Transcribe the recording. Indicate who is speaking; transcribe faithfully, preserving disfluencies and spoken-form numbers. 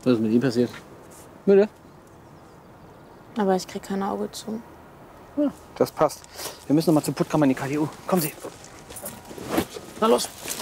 Speaker 1: Was ist mit ihm passiert? Müde?
Speaker 2: Aber ich krieg kein Auge zu.
Speaker 1: Ja, das passt. Wir müssen noch mal zur Puttkammer in die K D U. Kommen Sie. Na los.